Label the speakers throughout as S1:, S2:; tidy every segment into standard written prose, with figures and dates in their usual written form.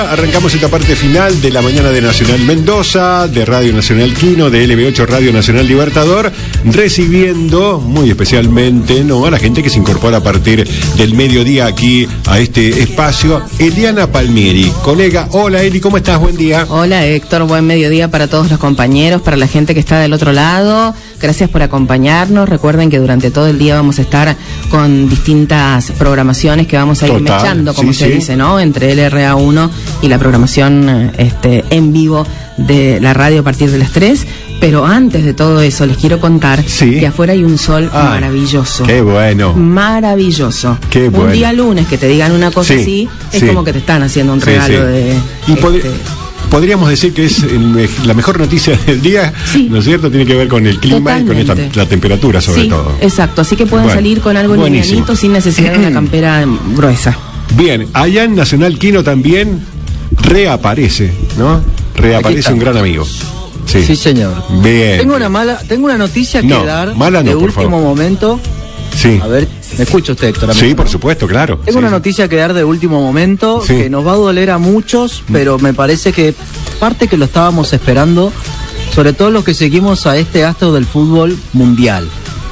S1: arrancamos esta parte final de la mañana de Nacional Mendoza, de Radio Nacional Quino, de LB8 Radio Nacional Libertador, recibiendo muy especialmente a la gente que se incorpora a partir del mediodía aquí a este espacio. Eliana Palmieri, colega. Hola Eli, ¿cómo estás? Buen día.
S2: Hola Héctor, buen mediodía para todos los compañeros, para la gente que está del otro lado. Gracias por acompañarnos. Recuerden que durante todo el día vamos a estar con distintas programaciones que vamos a ir mechando, como se dice, ¿no? Entre LRA1 y la programación en vivo de la radio a partir de las 3. Pero antes de todo eso, les quiero contar que afuera hay un sol maravilloso.
S1: ¡Qué bueno!
S2: Maravilloso.
S1: ¡Qué bueno!
S2: Un día lunes que te digan una cosa así, es como que te están haciendo un regalo de...
S1: Podríamos decir que es la mejor noticia del día, ¿no es cierto? Tiene que ver con el clima. Totalmente. Y con la temperatura sobre todo.
S2: Exacto, así que pueden salir con algo livianito sin necesidad de una campera gruesa.
S1: Bien, allá en Nacional Quino también reaparece, ¿no? Reaparece un gran amigo.
S3: Sí, señor.
S1: Bien.
S3: Tengo una noticia que dar de último momento.
S1: Sí.
S3: A ver, ¿me escucha usted, Héctor?
S1: Sí, por supuesto, claro.
S3: Tengo una noticia que dar de último momento que nos va a doler a muchos, pero me parece que parte que lo estábamos esperando, sobre todo los que seguimos a este astro del fútbol mundial.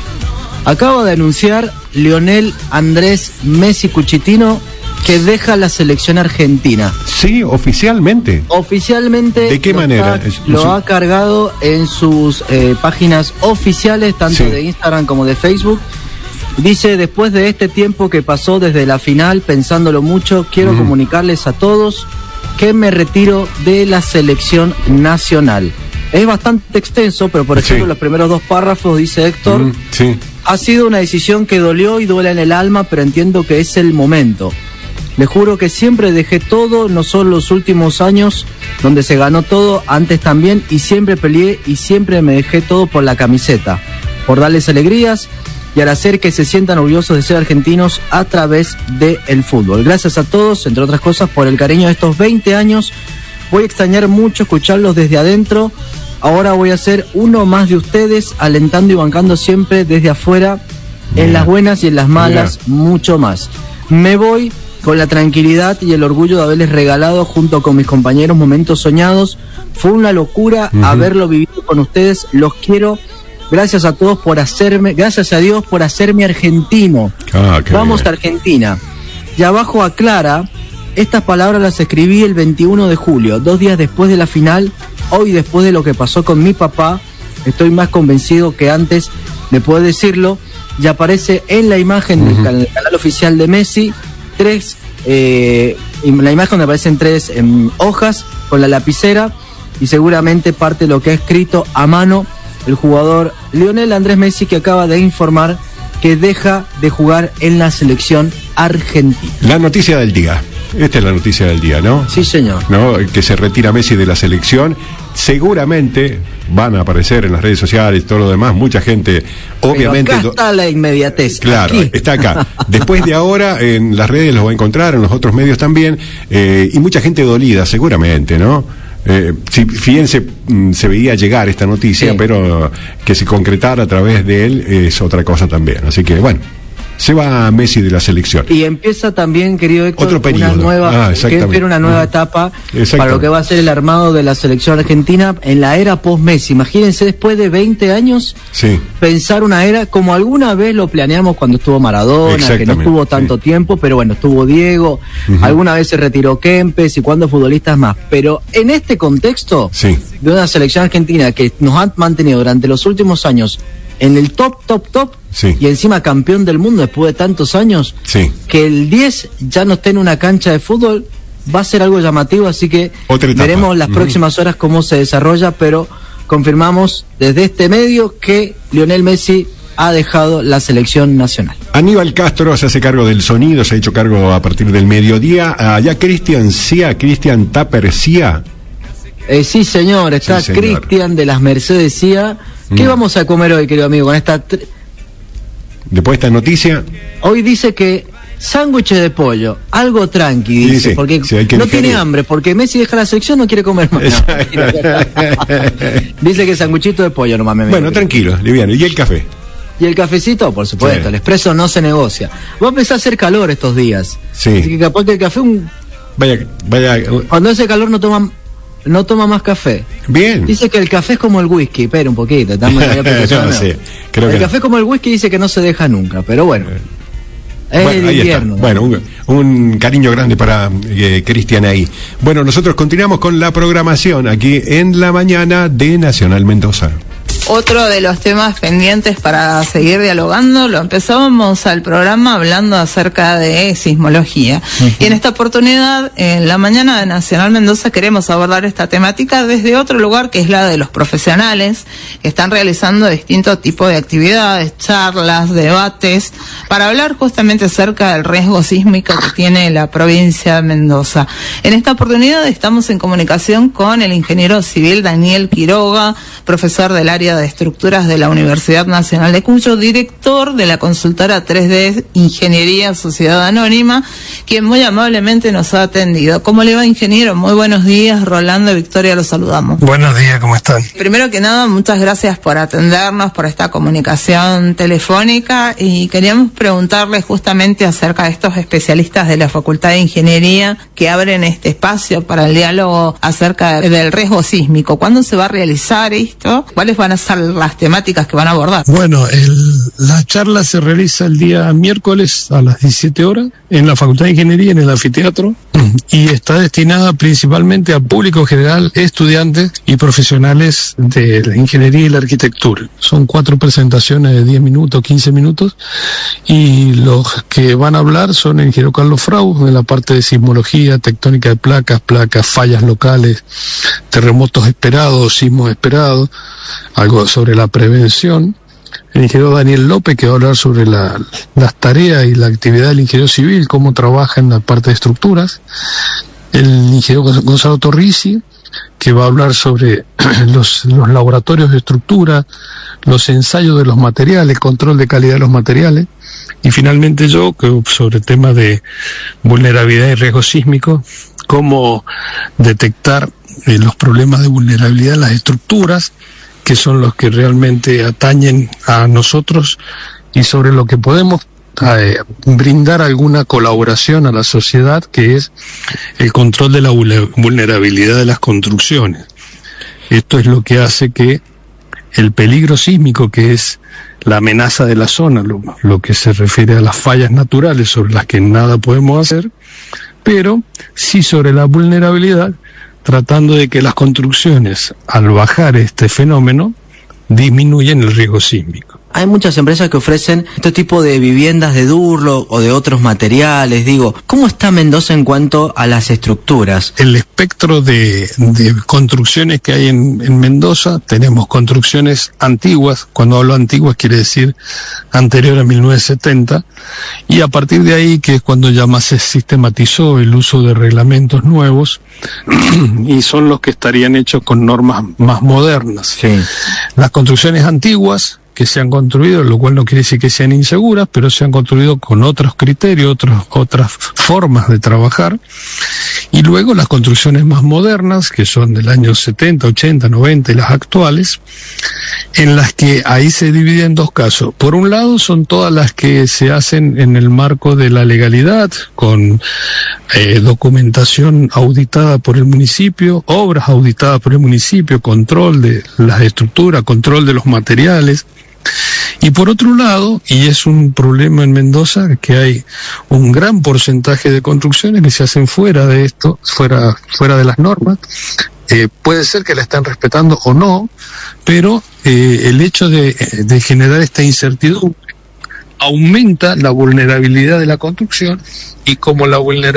S3: Acaba de anunciar Lionel Andrés Messi Cuchitino que deja la selección argentina.
S1: Sí, oficialmente.
S3: Oficialmente.
S1: ¿De qué manera?
S3: Lo ha cargado en sus páginas oficiales, tanto de Instagram como de Facebook. Dice: después de este tiempo que pasó desde la final, pensándolo mucho, quiero comunicarles a todos que me retiro de la selección nacional. Es bastante extenso, pero por ejemplo los primeros dos párrafos dice Héctor: ha sido una decisión que dolió y duele en el alma, pero entiendo que es el momento. Les juro que siempre dejé todo, no solo los últimos años, donde se ganó todo, antes también, y siempre peleé y siempre me dejé todo por la camiseta, por darles alegrías y al hacer que se sientan orgullosos de ser argentinos a través del fútbol. Gracias a todos, entre otras cosas, por el cariño de estos 20 años. Voy a extrañar mucho escucharlos desde adentro. Ahora voy a ser uno más de ustedes, alentando y bancando siempre desde afuera, en las buenas y en las malas, mucho más. Me voy con la tranquilidad y el orgullo de haberles regalado junto con mis compañeros momentos soñados. Fue una locura haberlo vivido con ustedes. Los quiero. Gracias a todos gracias a Dios por hacerme argentino. Vamos a Argentina. Y abajo aclara: estas palabras las escribí el 21 de julio, 2 días después de la final. Hoy, después de lo que pasó con mi papá, estoy más convencido que antes de poder decirlo. Y aparece en la imagen del canal oficial de Messi, la imagen donde aparecen 3 hojas con la lapicera, y seguramente parte de lo que ha escrito a mano el jugador Lionel Andrés Messi, que acaba de informar que deja de jugar en la selección argentina.
S1: La noticia del día. Esta es la noticia del día, ¿no?
S3: Sí, señor.
S1: ¿No? Que se retira Messi de la selección. Seguramente van a aparecer en las redes sociales y todo lo demás, mucha gente, obviamente.
S3: Pero acá está la inmediatez.
S1: Claro, está acá. Después de ahora, en las redes los va a encontrar, en los otros medios también, y mucha gente dolida, seguramente, ¿no? Fíjense, se veía llegar esta noticia, pero que se concretara a través de él es otra cosa también. Así que, bueno, se va Messi de la selección.
S3: Y empieza también, querido Héctor,
S1: otro periodo.
S3: Una nueva etapa para lo que va a ser el armado de la selección argentina en la era post-Messi. Imagínense, después de 20 años, pensar una era como alguna vez lo planeamos cuando estuvo Maradona, que no estuvo tanto tiempo, pero bueno, estuvo Diego, alguna vez se retiró Kempes y cuántos futbolistas más. Pero en este contexto de una selección argentina que nos ha mantenido durante los últimos años en el top, y encima campeón del mundo después de tantos años, que el 10 ya no esté en una cancha de fútbol, va a ser algo llamativo, así que veremos las próximas horas cómo se desarrolla, pero confirmamos desde este medio que Lionel Messi ha dejado la selección nacional.
S1: Aníbal Castro se hace cargo del sonido, se ha hecho cargo a partir del mediodía. Allá Cristian Tapper Cía.
S3: Sí, señor, está Cristian de las Mercedes Cía. ¿Qué vamos a comer hoy, querido amigo?
S1: Después de esta noticia.
S3: Hoy dice que sándwiches de pollo, algo tranqui, dice, porque no tiene hambre, porque Messi deja la selección, no quiere comer más. Dice que sándwichito de pollo nomás me
S1: Bueno, tranquilo, liviano. ¿Y el café?
S3: Y el cafecito, por supuesto, el expreso no se negocia. Va a empezar a hacer calor estos días. Así que capaz que el café
S1: Vaya.
S3: Cuando hace calor no toma más café.
S1: Bien.
S3: Dice que el café es como el whisky. Espera un poquito.
S1: No sé, creo
S3: el
S1: que
S3: café es como el whisky, dice que no se deja nunca. Pero bueno. Es el invierno.
S1: Bueno, un cariño grande para Cristian ahí. Bueno, nosotros continuamos con la programación aquí en la mañana de Nacional Mendoza.
S4: Otro de los temas pendientes para seguir dialogando, lo empezábamos al programa hablando acerca de sismología. Y en esta oportunidad, en la mañana de Nacional Mendoza, queremos abordar esta temática desde otro lugar, que es la de los profesionales, que están realizando distintos tipos de actividades, charlas, debates, para hablar justamente acerca del riesgo sísmico que tiene la provincia de Mendoza. En esta oportunidad estamos en comunicación con el ingeniero civil Daniel Quiroga, profesor del área de estructuras de la Universidad Nacional de Cuyo, director de la consultora 3D Ingeniería Sociedad Anónima, quien muy amablemente nos ha atendido. ¿Cómo le va, ingeniero? Muy buenos días, Rolando y Victoria, los saludamos.
S5: Buenos días, ¿cómo están?
S4: Primero que nada, muchas gracias por atendernos, por esta comunicación telefónica, y queríamos preguntarle justamente acerca de estos especialistas de la Facultad de Ingeniería que abren este espacio para el diálogo acerca del riesgo sísmico. ¿Cuándo se va a realizar esto? ¿Cuáles van a ser las temáticas que van a abordar?
S5: Bueno, la charla se realiza el día miércoles a las 17 horas en la Facultad de Ingeniería, en el anfiteatro, y está destinada principalmente al público general, estudiantes y profesionales de la ingeniería y la arquitectura. Son 4 presentaciones de 10 minutos, 15 minutos, y los que van a hablar son el ingeniero Carlos Frau, en la parte de sismología, tectónica de placas, fallas locales, terremotos esperados, sismos esperados, algo sobre la prevención. El ingeniero Daniel López, que va a hablar sobre las tareas y la actividad del ingeniero civil, cómo trabaja en la parte de estructuras. El ingeniero Gonzalo Torrisi, que va a hablar sobre los laboratorios de estructura, los ensayos de los materiales, control de calidad de los materiales. Y finalmente yo, que sobre temas de vulnerabilidad y riesgo sísmico, cómo detectar los problemas de vulnerabilidad en las estructuras, que son los que realmente atañen a nosotros, y sobre lo que podemos brindar alguna colaboración a la sociedad, que es el control de la vulnerabilidad de las construcciones. Esto es lo que hace que el peligro sísmico, que es la amenaza de la zona, lo que se refiere a las fallas naturales sobre las que nada podemos hacer, pero sí sobre la vulnerabilidad, tratando de que las construcciones, al bajar este fenómeno, disminuyen el riesgo sísmico.
S3: Hay muchas empresas que ofrecen este tipo de viviendas de Durlock o de otros materiales. Digo, ¿cómo está Mendoza en cuanto a las estructuras?
S5: El espectro de construcciones que hay en Mendoza, tenemos construcciones antiguas. Cuando hablo antiguas quiere decir anterior a 1970, y a partir de ahí, que es cuando ya más se sistematizó el uso de reglamentos nuevos, y son los que estarían hechos con normas más modernas.
S3: Sí.
S5: Las construcciones antiguas que se han construido, lo cual no quiere decir que sean inseguras, pero se han construido con otros criterios, otras formas de trabajar. Y luego las construcciones más modernas, que son del año 70, 80, 90 y las actuales, en las que ahí se divide en 2 casos. Por un lado son todas las que se hacen en el marco de la legalidad, con documentación auditada por el municipio, obras auditadas por el municipio, control de las estructuras, control de los materiales. Y por otro lado, y es un problema en Mendoza, que hay un gran porcentaje de construcciones que se hacen fuera de esto, fuera de las normas. Puede ser que la están respetando o no, pero el hecho de generar esta incertidumbre aumenta la vulnerabilidad de la construcción, y como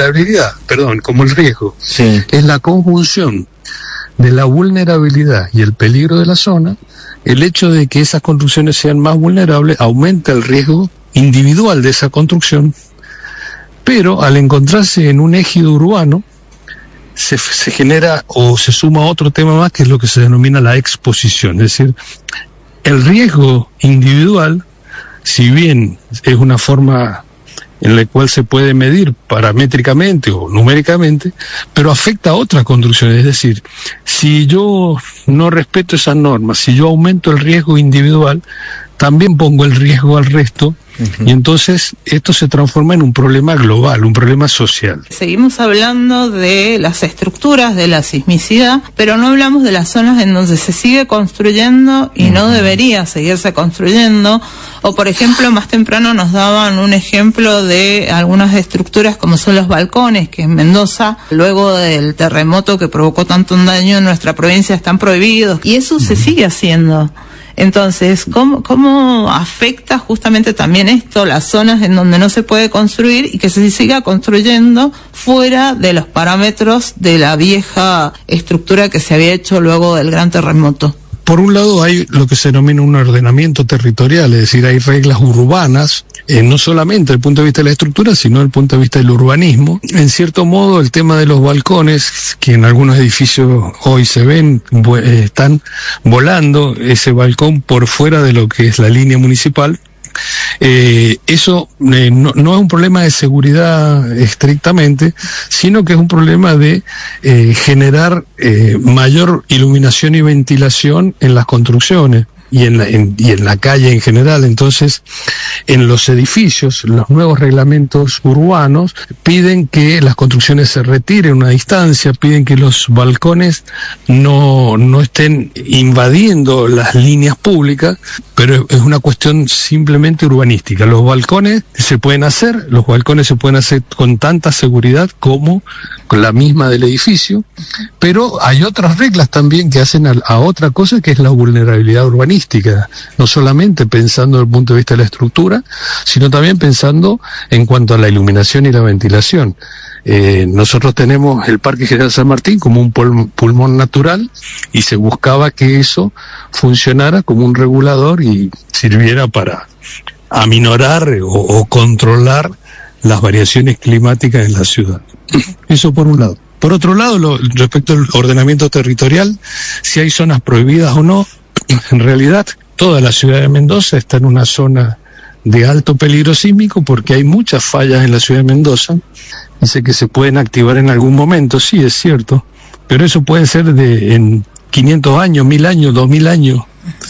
S5: el riesgo,
S3: sí,
S5: es la conjunción de la vulnerabilidad y el peligro de la zona. El hecho de que esas construcciones sean más vulnerables aumenta el riesgo individual de esa construcción, pero al encontrarse en un ejido urbano, se genera o se suma otro tema más, que es lo que se denomina la exposición. Es decir, el riesgo individual, si bien es una forma en la cual se puede medir paramétricamente o numéricamente, pero afecta a otras construcciones. Es decir, si yo no respeto esas normas, si yo aumento el riesgo individual, también pongo el riesgo al resto Y entonces esto se transforma en un problema global, un problema social.
S4: Seguimos hablando de las estructuras de la sismicidad, pero no hablamos de las zonas en donde se sigue construyendo y no debería seguirse construyendo. O por ejemplo, más temprano nos daban un ejemplo de algunas estructuras como son los balcones, que en Mendoza, luego del terremoto que provocó tanto daño en nuestra provincia, están prohibidos. Y eso se sigue haciendo. Entonces, ¿cómo afecta justamente también esto las zonas en donde no se puede construir y que se siga construyendo fuera de los parámetros de la vieja estructura que se había hecho luego del gran terremoto?
S5: Por un lado hay lo que se denomina un ordenamiento territorial, es decir, hay reglas urbanas, no solamente desde el punto de vista de la estructura, sino desde el punto de vista del urbanismo. En cierto modo, el tema de los balcones, que en algunos edificios hoy se ven, están volando ese balcón por fuera de lo que es la línea municipal. Eso no es un problema de seguridad estrictamente, sino que es un problema de generar mayor iluminación y ventilación en las construcciones y en la calle en general. Entonces, en los edificios, los nuevos reglamentos urbanos piden que las construcciones se retiren una distancia, piden que los balcones no estén invadiendo las líneas públicas, pero es una cuestión simplemente urbanística. Los balcones se pueden hacer con tanta seguridad como con la misma del edificio, pero hay otras reglas también que hacen a otra cosa, que es la vulnerabilidad urbanística, no solamente pensando desde el punto de vista de la estructura, sino también pensando en cuanto a la iluminación y la ventilación. Nosotros tenemos el Parque General San Martín como un pulmón natural y se buscaba que eso funcionara como un regulador y sirviera para aminorar o controlar las variaciones climáticas en la ciudad. Eso por un lado. Por otro lado, respecto al ordenamiento territorial, si hay zonas prohibidas o no, en realidad toda la ciudad de Mendoza está en una zona de alto peligro sísmico porque hay muchas fallas en la ciudad de Mendoza. Dice que se pueden activar en algún momento, sí, es cierto, pero eso puede ser en 500 años, 1000 años, 2000 años,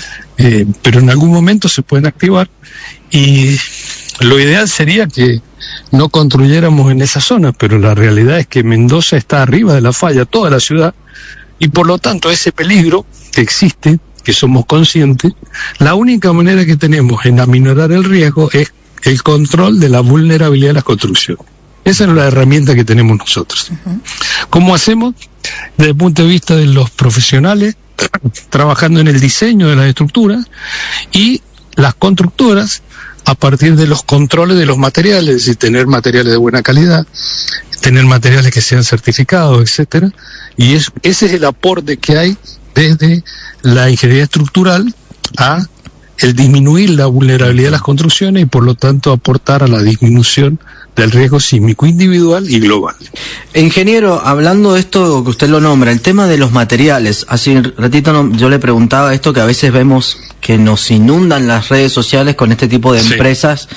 S5: pero en algún momento se pueden activar y lo ideal sería que no construyéramos en esa zona, pero la realidad es que Mendoza está arriba de la falla, toda la ciudad, y por lo tanto ese peligro que existe, que somos conscientes, la única manera que tenemos en aminorar el riesgo es el control de la vulnerabilidad de las construcciones. Esa es la herramienta que tenemos nosotros. ¿Cómo hacemos? Desde el punto de vista de los profesionales, trabajando en el diseño de las estructuras, y las constructoras a partir de los controles de los materiales, es decir, tener materiales de buena calidad, tener materiales que sean certificados, etcétera, y ese es el aporte que hay desde la ingeniería estructural a el disminuir la vulnerabilidad de las construcciones y por lo tanto aportar a la disminución del riesgo sísmico individual y global.
S3: Ingeniero, hablando de esto que usted lo nombra, el tema de los materiales, hace un ratito yo le preguntaba esto, que a veces vemos que nos inundan las redes sociales con este tipo de empresas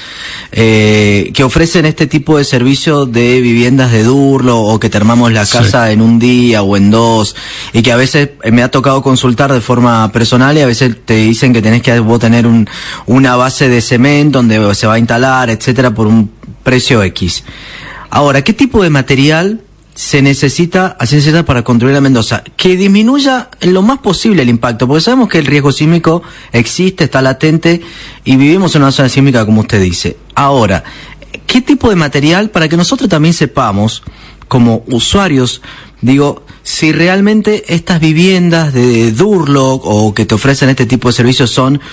S3: que ofrecen este tipo de servicio de viviendas de Durlo o que te armamos la casa en un día o en dos, y que a veces me ha tocado consultar de forma personal y a veces te dicen que tenés que vos tener una base de cemento donde se va a instalar, etcétera, por un precio X. Ahora, ¿qué tipo de material se necesita para construir la Mendoza? Que disminuya en lo más posible el impacto, porque sabemos que el riesgo sísmico existe, está latente y vivimos en una zona sísmica, como usted dice. Ahora, ¿qué tipo de material para que nosotros también sepamos, como usuarios, digo, si realmente estas viviendas de Durlock o que te ofrecen este tipo de servicios son,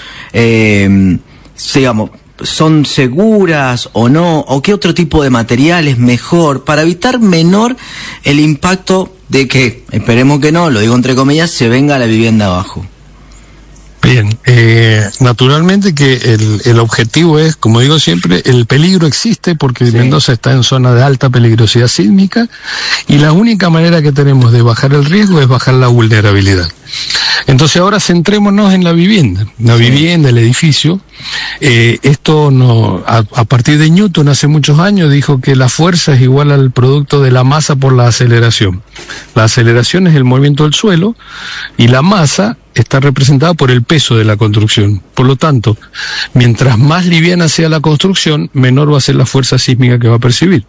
S3: digamos, son seguras o no, o qué otro tipo de material es mejor para evitar menor el impacto de que, esperemos que no, lo digo entre comillas, se venga la vivienda abajo?
S5: Bien, naturalmente que el objetivo es, como digo siempre, el peligro existe porque Mendoza está en zona de alta peligrosidad sísmica y la única manera que tenemos de bajar el riesgo es bajar la vulnerabilidad. Entonces ahora centrémonos en la vivienda, el edificio. Esto a partir de Newton hace muchos años dijo que la fuerza es igual al producto de la masa por la aceleración. La aceleración es el movimiento del suelo y la masa está representada por el peso de la construcción. Por lo tanto, mientras más liviana sea la construcción, menor va a ser la fuerza sísmica que va a percibir.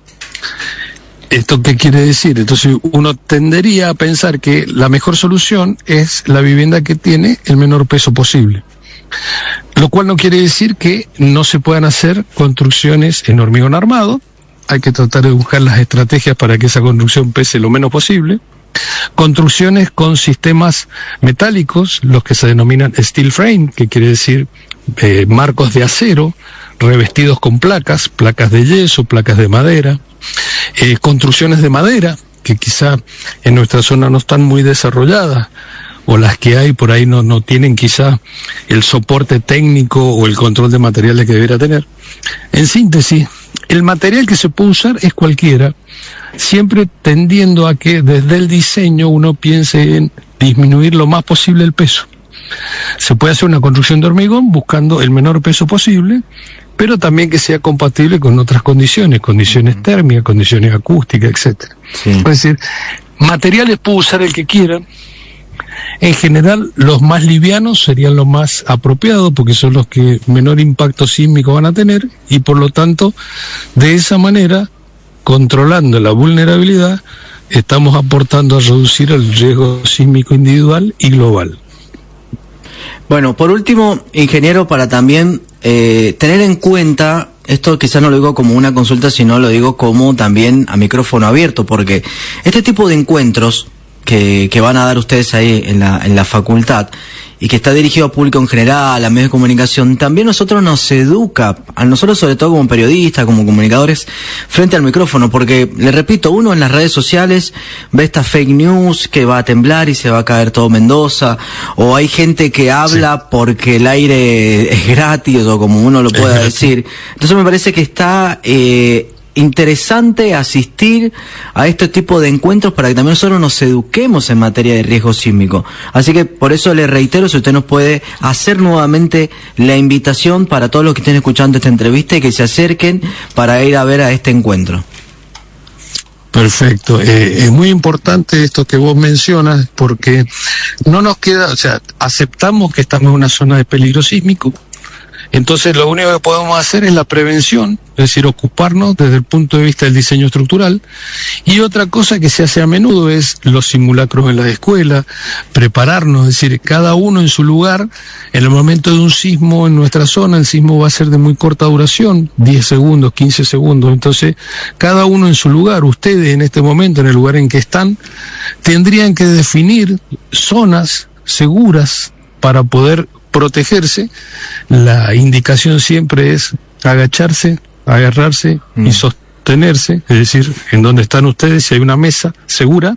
S5: ¿Esto qué quiere decir? Entonces uno tendería a pensar que la mejor solución es la vivienda que tiene el menor peso posible. Lo cual no quiere decir que no se puedan hacer construcciones en hormigón armado. Hay que tratar de buscar las estrategias para que esa construcción pese lo menos posible. Construcciones con sistemas metálicos, los que se denominan steel frame, que quiere decir marcos de acero, revestidos con placas de yeso, placas de madera, construcciones de madera, que quizá en nuestra zona no están muy desarrolladas, o las que hay por ahí no tienen quizá el soporte técnico o el control de materiales que debería tener. En síntesis, el material que se puede usar es cualquiera, siempre tendiendo a que desde el diseño uno piense en disminuir lo más posible el peso. Se puede hacer una construcción de hormigón buscando el menor peso posible, pero también que sea compatible con otras condiciones térmicas, condiciones acústicas, etcétera. Sí. Es decir, materiales puede usar el que quiera. En general, los más livianos serían los más apropiados porque son los que menor impacto sísmico van a tener y por lo tanto, de esa manera, controlando la vulnerabilidad, estamos aportando a reducir el riesgo sísmico individual y global.
S3: Bueno, por último, ingeniero, para también tener en cuenta, esto quizás no lo digo como una consulta, sino lo digo como también a micrófono abierto, porque este tipo de encuentros que van a dar ustedes ahí en la facultad y que está dirigido a público en general, a medios de comunicación, también nosotros nos educa, a nosotros sobre todo como periodistas, como comunicadores, frente al micrófono, porque, le repito, uno en las redes sociales ve estas fake news que va a temblar y se va a caer todo Mendoza, o hay gente que habla porque el aire es gratis, o como uno lo pueda decir. Entonces me parece que está interesante asistir a este tipo de encuentros para que también nosotros nos eduquemos en materia de riesgo sísmico. Así que por eso le reitero si usted nos puede hacer nuevamente la invitación para todos los que estén escuchando esta entrevista y que se acerquen para ir a ver a este encuentro.
S5: Perfecto. Es muy importante esto que vos mencionas porque no nos queda, o sea, aceptamos que estamos en una zona de peligro sísmico. Entonces lo único que podemos hacer es la prevención, es decir, ocuparnos desde el punto de vista del diseño estructural. Y otra cosa que se hace a menudo es los simulacros en las escuelas, prepararnos, es decir, cada uno en su lugar. En el momento de un sismo en nuestra zona, el sismo va a ser de muy corta duración, 10 segundos, 15 segundos. Entonces, cada uno en su lugar, ustedes en este momento, en el lugar en que están, tendrían que definir zonas seguras para poder protegerse. La indicación siempre es agacharse, agarrarse y sostenerse, es decir, en donde están ustedes, si hay una mesa segura.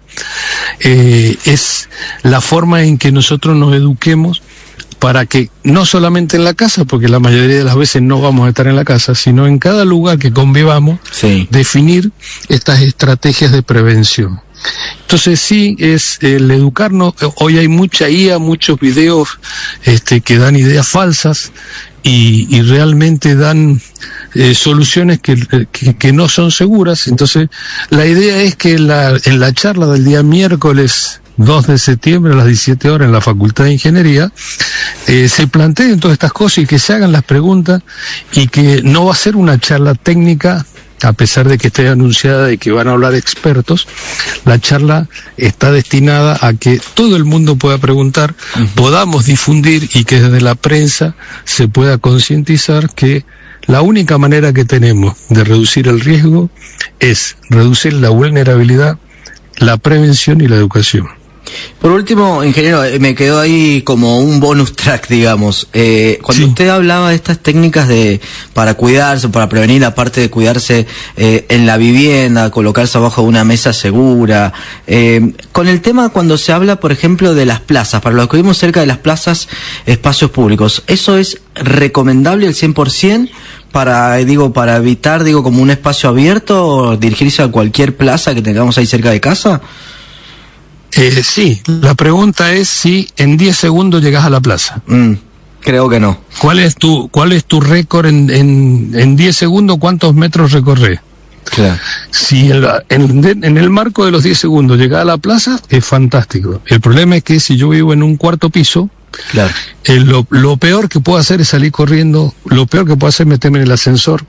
S5: Es la forma en que nosotros nos eduquemos para que no solamente en la casa, porque la mayoría de las veces no vamos a estar en la casa, sino en cada lugar que convivamos, definir estas estrategias de prevención. Entonces sí, es el educarnos. Hoy hay mucha IA, muchos videos que dan ideas falsas y realmente dan soluciones que no son seguras. Entonces la idea es que en la charla del día miércoles 2 de septiembre a las 17 horas en la Facultad de Ingeniería se planteen todas estas cosas y que se hagan las preguntas y que no va a ser una charla técnica. A pesar de que esté anunciada y que van a hablar expertos, la charla está destinada a que todo el mundo pueda preguntar, podamos difundir y que desde la prensa se pueda concientizar que la única manera que tenemos de reducir el riesgo es reducir la vulnerabilidad, la prevención y la educación.
S3: Por último, ingeniero, me quedó ahí como un bonus track, digamos. Cuando usted hablaba de estas técnicas para cuidarse, para prevenir, aparte de cuidarse en la vivienda, colocarse abajo de una mesa segura, con el tema cuando se habla, por ejemplo, de las plazas, para los que vivimos cerca de las plazas, espacios públicos, ¿eso es recomendable al 100%? Para evitar, como un espacio abierto, o dirigirse a cualquier plaza que tengamos ahí cerca de casa.
S5: Sí, la pregunta es si en 10 segundos llegas a la plaza.
S3: Creo que no.
S5: ¿Cuál es tu récord en 10 segundos? ¿Cuántos metros recorres?
S3: Claro.
S5: Si en el marco de los 10 segundos llegar a la plaza, es fantástico. El problema es que si yo vivo en un cuarto piso,
S3: claro,
S5: lo peor que puedo hacer es salir corriendo, lo peor que puedo hacer es meterme en el ascensor,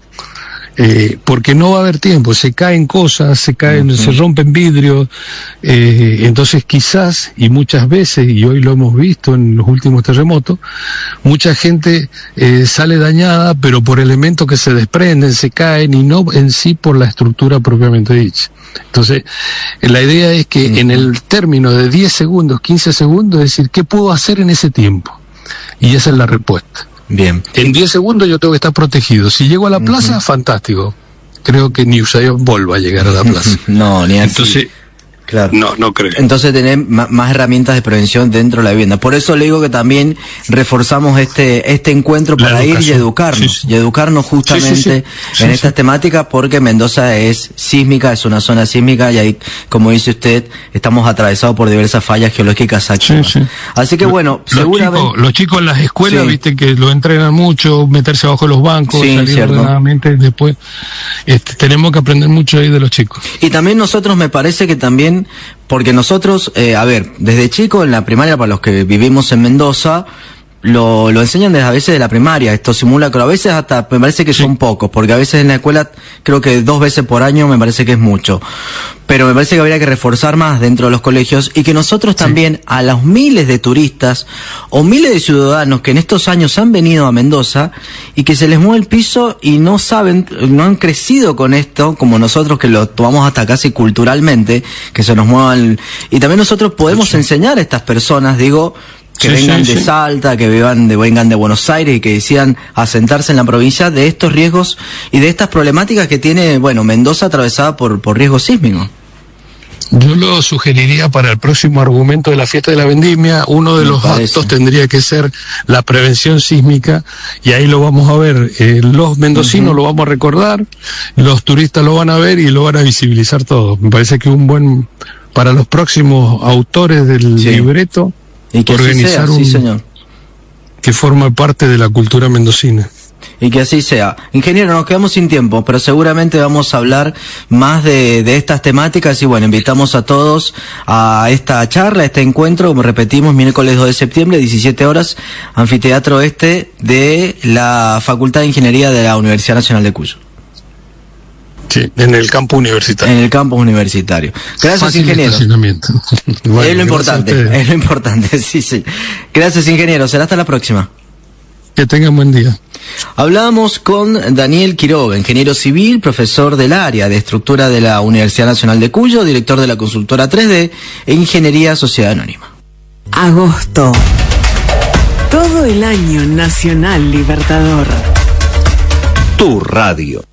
S5: porque no va a haber tiempo, se caen cosas, se rompen vidrios, entonces quizás, y muchas veces, y hoy lo hemos visto en los últimos terremotos, mucha gente sale dañada, pero por elementos que se desprenden, se caen, y no en sí por la estructura propiamente dicha. Entonces, la idea es que en el término de 10 segundos, 15 segundos, es decir, ¿qué puedo hacer en ese tiempo? Y esa es la respuesta.
S3: Bien.
S5: En 10 segundos yo tengo que estar protegido. Si llego a la plaza, fantástico. Creo que ni Usain Bolt va a llegar a la plaza.
S3: No, ni así.
S5: Entonces,
S3: claro.
S5: No creo.
S3: Entonces tener más herramientas de prevención dentro de la vivienda. Por eso le digo que también reforzamos este encuentro para ir y educarnos justamente en estas temáticas, porque Mendoza es sísmica, es una zona sísmica, y ahí, como dice usted, estamos atravesados por diversas fallas geológicas activas. Así que bueno, seguramente
S5: los chicos en las escuelas, viste que lo entrenan mucho, meterse abajo de los bancos, salir ordenadamente, después tenemos que aprender mucho ahí de los chicos.
S3: Y también nosotros, me parece que también, porque nosotros, desde chico en la primaria, para los que vivimos en Mendoza, lo enseñan desde a veces de la primaria, estos simulacros, a veces hasta me parece que son pocos, porque a veces en la escuela creo que 2 veces por año me parece que es mucho, pero me parece que habría que reforzar más dentro de los colegios, y que nosotros también a los miles de turistas o miles de ciudadanos que en estos años han venido a Mendoza y que se les mueve el piso y no saben, no han crecido con esto como nosotros, que lo tomamos hasta casi culturalmente, que se nos muevan, y también nosotros podemos enseñar a estas personas, digo, que vengan de Salta, que vengan de Buenos Aires y que decidan asentarse en la provincia, de estos riesgos y de estas problemáticas que tiene, Mendoza atravesada por riesgos sísmicos.
S5: Yo lo sugeriría para el próximo argumento de la fiesta de la vendimia. Uno de los actos tendría que ser la prevención sísmica, y ahí lo vamos a ver. Los mendocinos lo vamos a recordar, los turistas lo van a ver y lo van a visibilizar todo. Me parece que para los próximos autores del libreto,
S3: y que organizar así sea, señor,
S5: que forma parte de la cultura mendocina.
S3: Y que así sea. Ingeniero, nos quedamos sin tiempo, pero seguramente vamos a hablar más de estas temáticas, y invitamos a todos a esta charla, a este encuentro, como repetimos, miércoles 2 de septiembre, 17 horas, Anfiteatro de la Facultad de Ingeniería de la Universidad Nacional de Cuyo.
S5: Sí, en el campus universitario.
S3: En el campus universitario. Gracias, ingeniero. Es lo importante, sí. Gracias, ingeniero. Será hasta la próxima.
S5: Que tengan buen día.
S3: Hablamos con Daniel Quiroga, ingeniero civil, profesor del área de estructura de la Universidad Nacional de Cuyo, director de la consultora 3D e Ingeniería Sociedad Anónima.
S6: Agosto. Todo el año Nacional Libertador.
S7: Tu radio.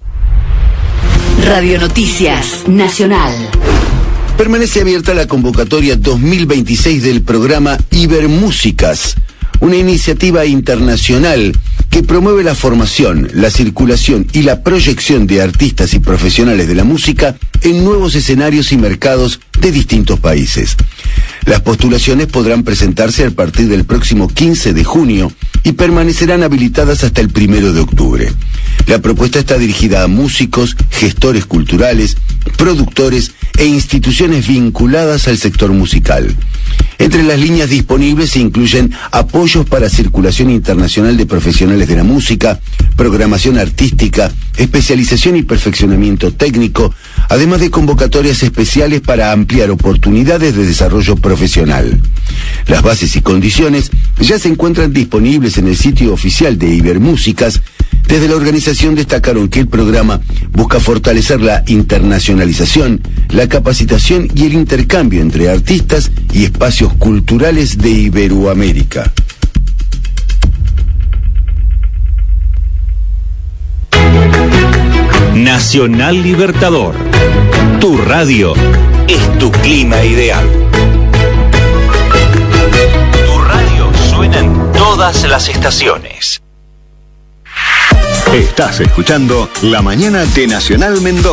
S8: Radio Noticias Nacional.
S7: Permanece abierta la convocatoria 2026 del programa Ibermúsicas, una iniciativa internacional que promueve la formación, la circulación y la proyección de artistas y profesionales de la música en nuevos escenarios y mercados de distintos países. Las postulaciones podrán presentarse a partir del próximo 15 de junio y permanecerán habilitadas hasta el 1 de octubre. La propuesta está dirigida a músicos, gestores culturales, productores e instituciones vinculadas al sector musical. Entre las líneas disponibles se incluyen apoyos para circulación internacional de profesionales de la música, programación artística, especialización y perfeccionamiento técnico, además de convocatorias especiales para ampliar oportunidades de desarrollo profesional. Las bases y condiciones ya se encuentran disponibles en el sitio oficial de Ibermúsicas. Desde la organización destacaron que el programa busca fortalecer la internacionalización, la capacitación y el intercambio entre artistas y espacios culturales de Iberoamérica.
S9: Nacional Libertador. Tu radio es tu clima ideal. Tu radio suena en todas las estaciones.
S7: Estás escuchando La Mañana de Nacional Mendoza.